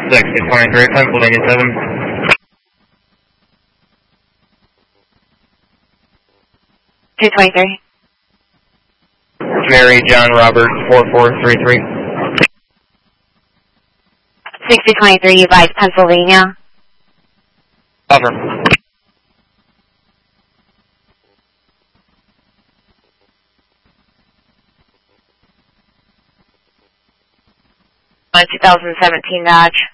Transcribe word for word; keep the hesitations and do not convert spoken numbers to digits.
sixty twenty-three, Pennsylvania seven. two twenty-three. Mary John Robert four four three three. sixty twenty-three, you guys, Pennsylvania. Over. My two thousand seventeen Dodge.